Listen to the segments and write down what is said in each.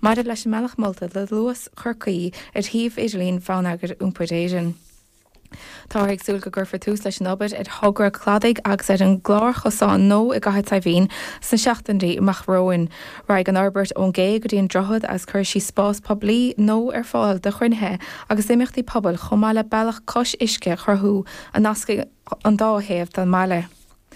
Mar leis meach multa le luas churcaí ar thiomh Idirlín fánagur úmpaidéisin. Tá ag súil go gur tús leis an obair ar thugra cladaigh agus ar an glár chosán nó I gcaithead sa bhín san seachtaindaí amach roin. Raig an Albert ón gé go dtíon drochad as chuir sí spás poblí nó ar fáil de chuinthe agus imimeachtaí pobl chomáile bailach cos isce churthú a nasca an dáhéamh den máile.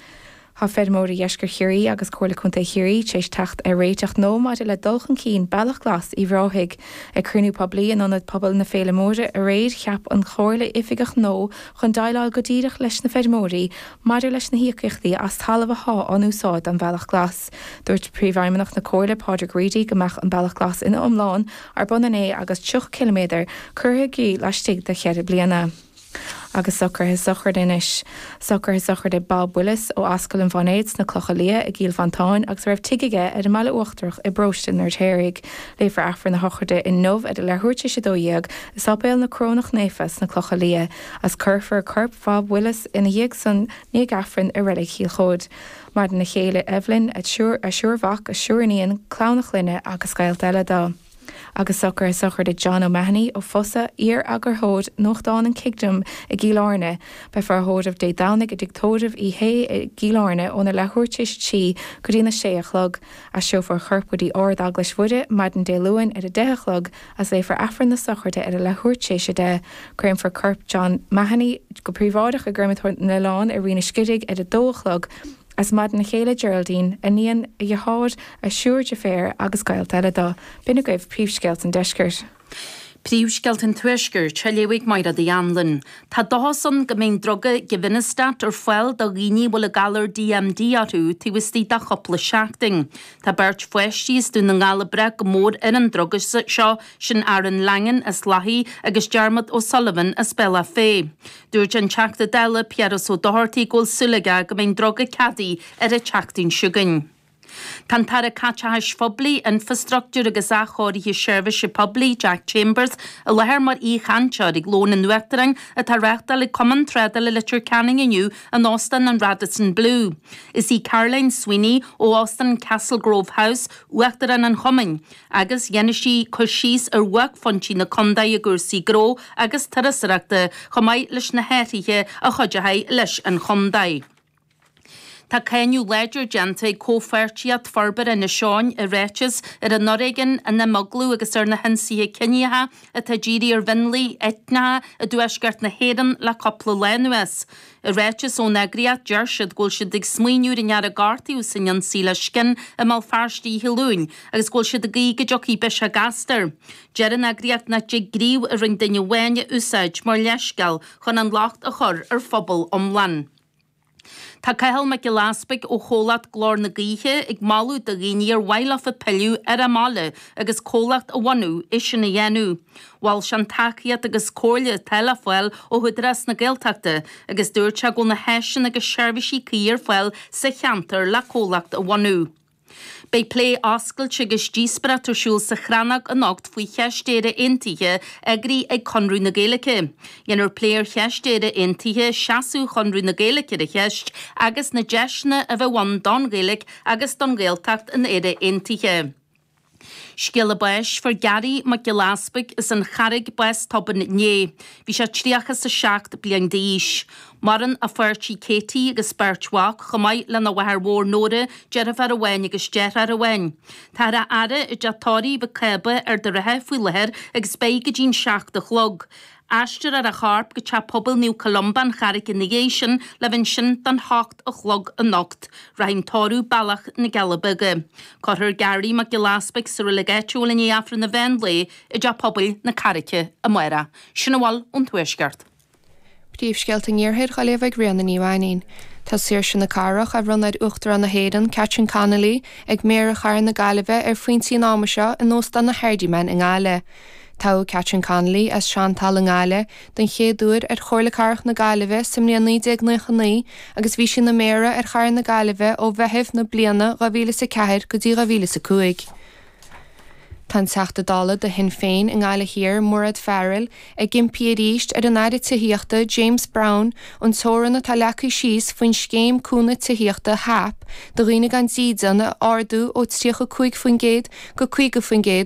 Tá fedmóra dheisgur chiirí agus cuala chunta chiirí tééis techt ar réiteach nó mar le dulchan cín bailach glas I bhráthaigh ag cruúnú poblí an anad pobl na féle móra a réad cheap an chóirla ifigach nó chun daileáil go díireach leis na fedmóraí maidir leis na hiíochtaí as talamh há an úsáid an bailach glas. Dúirt príomhhaimimeach na cóirla Padraig Reedy gomach an bailach glas ina omláin ar Bonané agus 2 km curthaigí leistigh de chead bliana. Agus sochar his sochar inis. Sochar his sochar de Bob Willis ó Ascail an Van Aids na Clochalia a Gíl Fantáin agus raibh tiige ar mala uachtarach I brostin ar téirigh léfar afran na hocharde in nómh a le thuirte sé dóíag is apéil na crónach néfas na Clochalia as curfar curp Bob Willis ina dhéag san ní afran a réile Chíl Chód. Mar na chéile Evelyn a siúrhach a siúrníon clánach linne agus scail deile dá. Agus sochar de John O'Mahony ó fosa ír agur hód nóchtán an kigdom I Gílárne be far hódamh dé dánig a dictódamh I hé I Gílárne óna le thuirtis tí go dtína sé a chlog a siofar churpudí ord aglas fuide maidin dé luin ar a dechhlog as é far afran na socharte ar a le thuirtéise de cruim for curp John Mahony go príomhádach a grimmitort na lán a rina skidig ar a dóchlog as mad na chéile Geraldine a níon a dheáid a siúr de fér agus gail teile dá, bina goibh príomhsceilt an deiscirt. Príomhsceilt an tuisgur treléigh maira dí anlan. Tá dásan go mbeidh droga givinnestat ar foiil do ghine bhfuil a galar DMD arú tíhistí da chopla seachting. Tá beirt foiistíos dún na ngalabre go mór ar an drogas seo sin Aaron Langan as Lahí agus Dermot O'Sullivan as Bella Fé. Dúirt an teachta deile Pierras ó Doherty ggóil sulaga go mbeidh droga cadí ar a teachtain siúgain. Tan tara catchahais fobli infrastructure agus achóirí service publi Jack Chambers a leher mar chanseir ag lón an nuachtarang a tar rechtal I common tredal le litir canning iniu an Austin and Radisson Blue. Is Caroline Sweeney ó Austin Castle Grove House uachtaran an choming agus yenneshi cushís ar wach fonchi na condai a gursi gro agus tarasarachta chomai leis na héirithe a chodjahai leis an chondai. Tá céinniú Ledger Gente cófertiad farbar in na seáin a réitis ar a Norrigan a na moglú agus ar na hensaí cinnethe a tá ddírí ar vinlí etna a dúisgart na héan le coppla lenuas. A réitis ó negriad dearsiad ggóil siad ag smaoinúr in ar a gartaí san an síla scin a mal farstí hilún agus ggóil siad a gí go jocí be a gastar. Jean negriad na de gríú a ring daine bhaine úsáid mar leisgal chun an lacht a chur ar phobal omlan. Tá caithal me giláspig ó chólacht glór na gíthe ag malú de ghine ar bhailaf a peliú ar a mála agus cólacht a bhainú is na dhéanú. Bháil sean tachiad agus cóirle telefoil ó chudras na geilteachta agus dúirte go na heisin agus seirbhísí cíar foiil sa cheantar le cólacht a bhainú. Bei plé ascail tugus díspra tarsúil sa chranach an ocht faoi cheistéire intaithe agrí ag conrú na Gaeilge. Dhéanaar pléir cheistéire intaithe seaú conrú na Gaeilge a cheist agus na deisna a bheith bhain don Gaeilge agus don Gaeltacht in éire intaithe. Sciile bais for Gary McGillaspig is an charig bais toban né. Bhí sé tríachas sa seacht blian díis. Maran a fuirtí Katie agus Bertwach chomaid le na bhethar mór nóra dearmh ar a bhain agus dear ar a bhain. Tá a ara I deatóirí ba ceba ar de rathe faoi lethir agus bé go dín seach de chlog. Aistir ar a charp go te pobl New Columban charig in negation le bhain sin dan hácht a chlog a nocht, raim torú bailach na Galabige. Cothir Gary McGillaspig sa relegaitiúil in afran na Venley I de pobl na Carice a Moira. Sinna bháil ón tuaisceart. Príomhsceilt an iarthaid chaile bheith rian na níomhainin. Tá siar sin na carach a runnaid uachtar an na héan Catrin Connolly ag méar a char na Gaillimhe ar faointí náma seo in nóstan na Hardyman in Gáile. Tá Catrin Connolly as Chantal in Gáile den chéadúir ar chóirla carach na Gaillimhe simlíon 1999 agus bhí sin na méara ar char na Gaillimhe ó bheitheh na bliana 2004 go dtí 2005. Tá teachta dála de hin féin in Gáile hir Murad Farrell ag gimpiaríist ar an aire tuíochta James Brown an tóran na tá leacu síos faoin scéim cúna tuíochta hap do riine gan zídan na ardú ó tríocha 5 faoin géad go 5 faoin géad